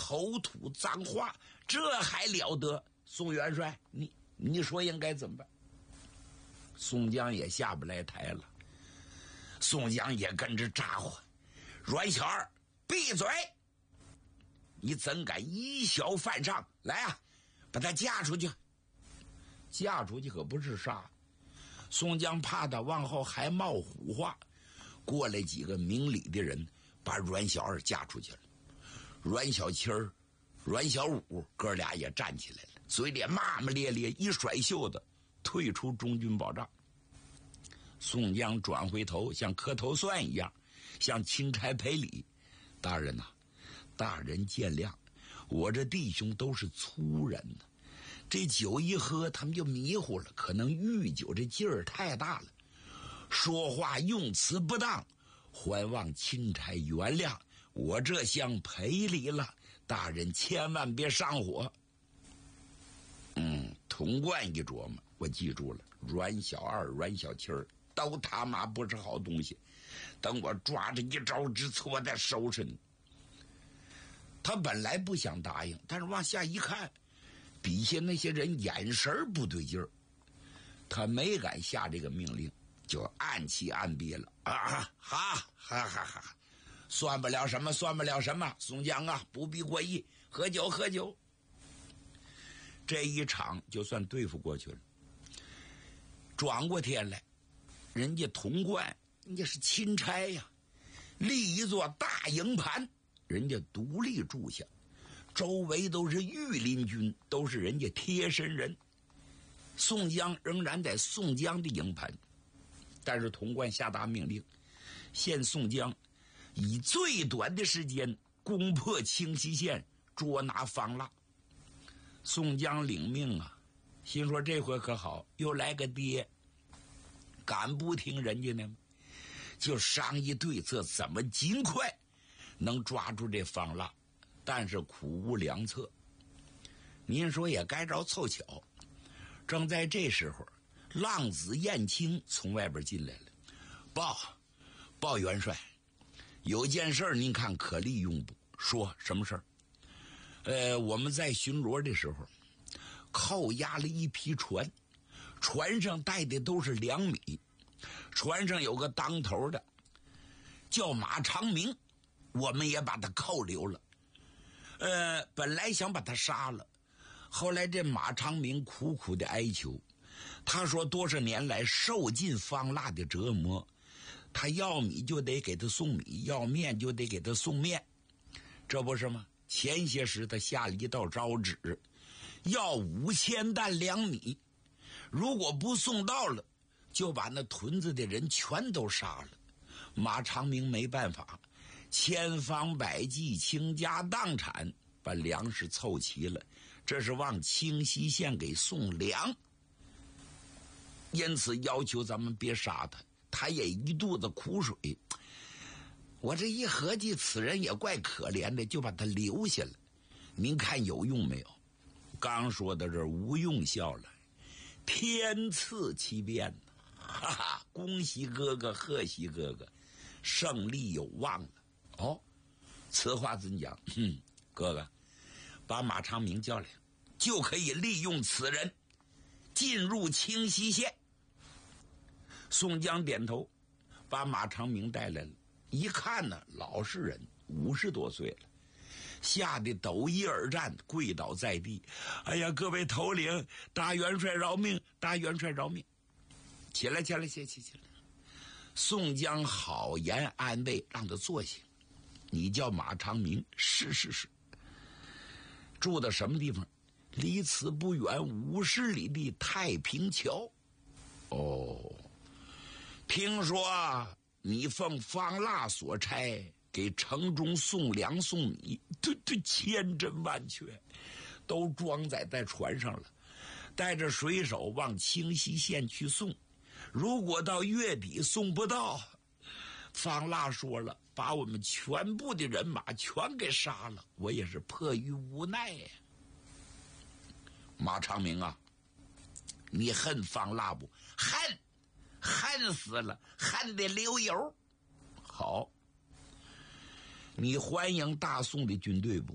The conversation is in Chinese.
口吐脏话，这还了得？宋元帅，你说应该怎么办？宋江也下不来台了，宋江也跟着咋呼：阮小二，闭嘴！你怎敢以小犯上？来啊，把他架出去！架出去可不是杀。宋江怕他往后还冒虎话，过来几个明理的人，把阮小二架出去了。阮小七儿、阮小五哥俩也站起来了，嘴里骂骂咧咧，一甩袖子退出中军保障。宋江转回头，像磕头算一样，向钦差赔礼：大人呐，大人见谅，我这弟兄都是粗人呢，这酒一喝他们就迷糊了，可能御酒这劲儿太大了，说话用词不当，还望钦差原谅，我这厢赔礼了，大人千万别上火。童贯一琢磨，我记住了，阮小二、阮小七儿都他妈不是好东西，等我抓着一招之错再收拾你。他本来不想答应，但是往下一看，底下那些人眼神不对劲儿，他没敢下这个命令，就暗气暗憋了。算不了什么，算不了什么，宋江啊，不必过意，喝酒喝酒。这一场就算对付过去了。转过天来，人家童贯，人家是钦差呀，立一座大营盘，人家独立住下，周围都是御林军，都是人家贴身人。宋江仍然在宋江的营盘，但是童贯下达命令，限宋江以最短的时间攻破清溪县，捉拿方腊。宋江领命啊，心说这回可好，又来个爹，敢不听人家呢？就商议对策，怎么尽快能抓住这方腊，但是苦无良策。您说也该着凑巧，正在这时候，浪子燕青从外边进来了，报元帅，有件事您看可利用不？说什么事儿？我们在巡逻的时候，扣押了一批船，船上带的都是粮米，船上有个当头的叫马长明，我们也把他扣留了。本来想把他杀了，后来这马长明苦苦的哀求，他说多少年来受尽方腊的折磨，他要米就得给他送米，要面就得给他送面，这不是吗？前些时他下了一道招旨，要5000担粮米，如果不送到了，就把那屯子的人全都杀了。马长明没办法，千方百计倾家荡产把粮食凑齐了，这是往清溪县给送粮，因此要求咱们别杀他，他也一肚子苦水。我这一合计，此人也怪可怜的，就把他留下了。您看有用没有？刚说到这儿，吴用笑了，天赐奇变呢，哈哈！恭喜哥哥，贺喜哥哥，胜利有望了。哦，此话怎讲？哥哥，把马长明叫来，就可以利用此人进入清溪县。宋江点头，把马长明带来了。一看呢，老实人，50多岁了，吓得抖衣而战，跪倒在地。哎呀，各位头领，大元帅饶命，大元帅饶命！起来。宋江好言安慰，让他坐下。你叫马长明？是。住到什么地方？离此不远50里的太平桥。哦，听说你奉方腊所差，给城中送粮送米，对，千真万确，都装载在船上了，带着水手往清溪县去送。如果到月底送不到，方腊说了，把我们全部的人马全给杀了，我也是迫于无奈呀。马长明啊，你恨方腊不？恨死了，恨得流油。好，你欢迎大宋的军队不？